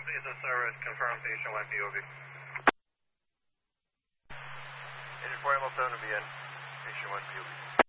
Visa service, confirm station 1 POV. Agent 4 Hamilton to be in station 1 POV.